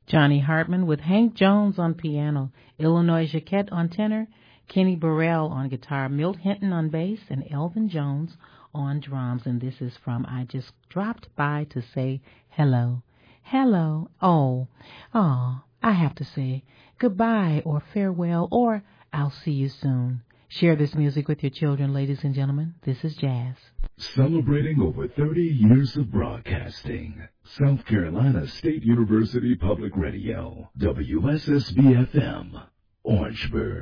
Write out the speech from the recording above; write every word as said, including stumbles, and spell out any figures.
Johnny Hartman with Hank Jones on piano, Illinois Jacquette on tenor, Kenny Burrell on guitar, Milt Hinton on bass, and Elvin Jones on drums. And this is from I Just Dropped By to Say Hello. Hello. Oh, oh, I have to say goodbye or farewell or I'll see you soon. Share this music with your children, ladies and gentlemen. This is Jazz. Celebrating over thirty years of broadcasting. South Carolina State University Public Radio, W S S B F M, Orangeburg.